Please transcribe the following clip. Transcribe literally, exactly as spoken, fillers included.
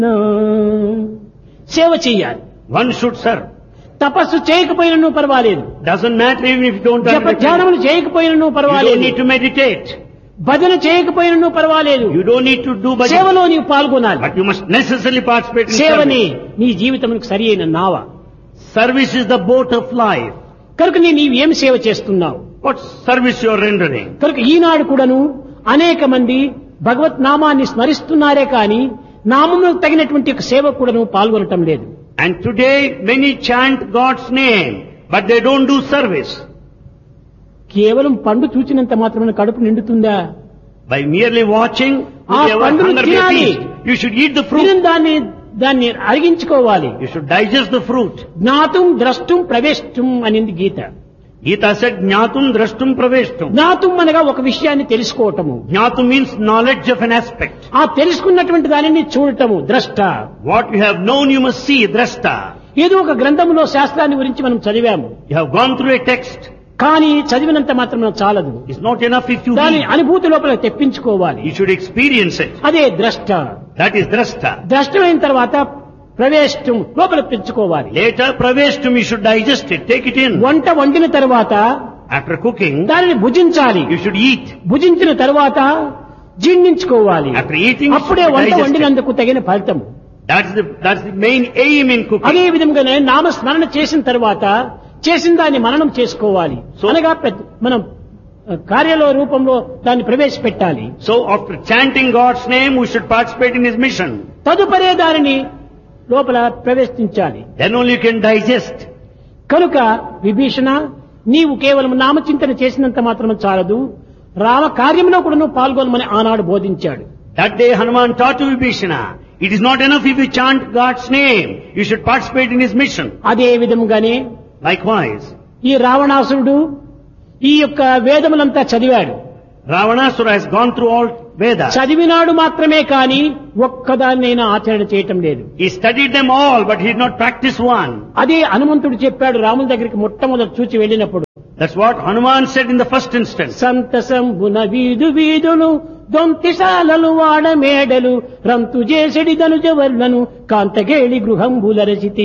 సేవ చెయ్యాలి. One should serve. తపస్సు చేయకపోయినను పర్వాలేదు, Doesn't matter even if you don't జప understand. ధ్యానములు చేయకపోయినను You పర్వాలేదు, don't need to meditate. భజన చేయకపోయినను పర్వాలేదు, You don't need to do bhajan. సేవలో నీవు పాల్గొనాలి. But you must necessarily participate in సేవని service. నీ జీవితమునకు సరి అయిన నావ. Service is the boat of life. కనుక నీ నీవేం సేవ చేస్తున్నావు? What service you are rendering? కనుక ఈనాడు కూడాను అనేక మంది భగవత్ నామాన్ని స్మరిస్తున్నారే కానీ నామములకు తగినటువంటి ఒక సేవ కూడాను పాల్గొనటం లేదు. And today many chant God's name, but they don't do service. కేవలం పండు చూచినంత మాత్రమే కడుపు నిండుతుందా? By merely watching, ఆ you పండును hunger may తినాలి. feast. You should eat the fruit. తిని దాన్ని దాన్ని అరిగించుకోవాలి. You should digest the fruit. జ్ఞాతుం ద్రష్టుం ప్రవేశం అనింది గీత. Gita said, Jnatum drashtum praveshtum. జ్ఞాతుం అనగా ఒక విషయాన్ని తెలుసుకోవటము, Jnatum means knowledge of an aspect. ఆ తెలుసుకున్నటువంటి దానిని చూడటము ద్రష్ట. What you have known you must see, drashta. ఏదో ఒక గ్రంథములో శాస్త్రాన్ని గురించి మనం చదివాము, You have gone through a text. కానీ చదివినంత మాత్రం చాలదు, It's not enough if you దాని read. అనుభూతి లోపల తెప్పించుకోవాలి. You should experience it. అదే ద్రష్ట. That is drashta. ద్రష్టమైన తర్వాత ప్రవేశం లోపల పెంచుకోవాలి. Later, praveshtum, you should digest it, take it in. వంట వండిన తర్వాత After cooking, దానిని భుజించాలి. you should eat. భుజించిన తర్వాత జీర్ణించుకోవాలి. After eating, you అప్పుడే should వంట digest it. వండినందుకు తగిన ఫలితము. That's the, that's the main aim in cooking. అదే విధంగానే నామస్మరణ చేసిన తర్వాత చేసిన దాన్ని మననం చేసుకోవాలి. So- అనగా పెద్ద- మనం ఆ, కార్యాల రూపంలో దాన్ని ప్రవేశపెట్టాలి. So after chanting God's name, we should participate in His mission. తదుపరే దానిని లోపల ప్రవేశించాలి. Then only you can digest. కనుక విభీషణ, నీవు కేవలం నామచింతన చేసినంత మాత్రం చాలదు, రామ కార్యంలో కూడా నువ్వు పాల్గొనమని ఆనాడు బోధించాడు. That day Hanuman taught to Vibhishana, it is not enough if you chant God's name, you should participate in His mission. అదే విధంగానే Likewise, ఈ రావణాసురుడు ఈ యొక్క వేదములంతా చదివాడు. Ravanasura has gone through all Vedas. చదివినాడు మాత్రమే కాని ఒక్కదాన్నైనా ఆచరణ చేయటం లేదు. He studied them all, but he did not practice one. అదే హనుమంతుడు చెప్పాడు రాముల దగ్గరికి మొట్టమొదటి చూచి వెళ్ళినప్పుడు, That's what Hanuman said in the first instance. సంతసంబున వీధు వీధులు దొంతిశాలలు వాడ మేడలు రంతు చేసెడి ధనుజవర్లను కాంతగేళి గృహంబుల రచితి